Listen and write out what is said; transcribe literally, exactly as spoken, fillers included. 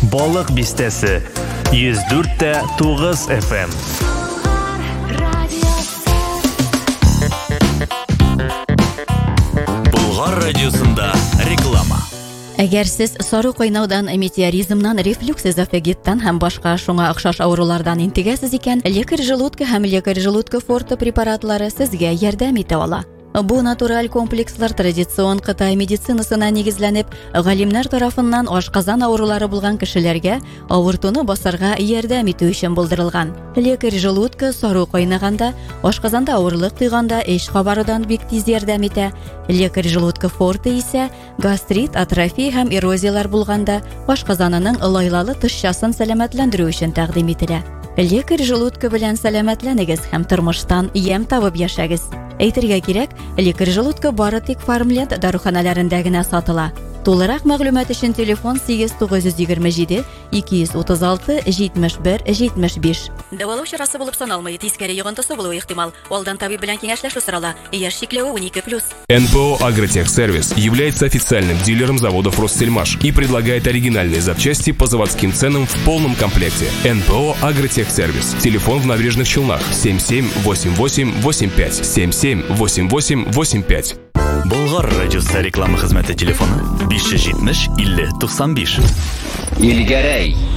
Балык бистәсе йөз дүрт тә тугыз эф эм. Болгар радиосында реклама. Әгәр сез сары кайнаудан, метеоризмнан, рефлюкс эзофагиттан һәм башка шуңа охшаш авырулардан интегәсез икән, лекарь желудка һәм лекарь желудка форте препаратлары сезгә ярдәм итә ала. Бу натураль комплекслар традицион Кытай медицинасына нигезләнеп, галимнәр тарафыннан ашказан авырулары булган кешеләргә авыртуны басарга ярдәм итү өчен булдырылган. Лекарь желудка сары кайнаганда, ашказанда авырлык тойганда эш кабарудан бик тиз ярдәм итә. Лекарь желудка форте исә гастрит, атрофия һәм эрозиялар булганда ашказанының лайлалы тышчасын сәламәтләндерү өчен тәкъдим ителә. Лекарь желудка белән сәламәтләнегез һәм тормыштан ям табып яшәгез. Әйтергә кирәк, лекарь желудка бары тик Фармленд даруханаларында гына сатыла. Тулырак мәгълүмат өчен телефон сигез тугыз егерме җиде ике йөз утыз алты җитмеш бер җитмеш биш. Дәвалау чарасы булып саналмый, тискәре йогынтысы булуы ихтимал. Алдан табиб белән киңәшләшү сорала. Яшь чикләве он ике плюс. эн пэ о «Агротехсервис» является официальным дилером заводов «Россельмаш» и предлагает оригинальные запчасти по заводским ценам в полном комплекте. эн пэ о «Агротехсервис». Телефон в Набережных Челнах семь семь восемь восемь восемь пять семь семь восемь восемь восемь пять. Болгар радиосы реклама хезмәте телефоны биш йөз җитмеш илле туксан биш. Илгәрәй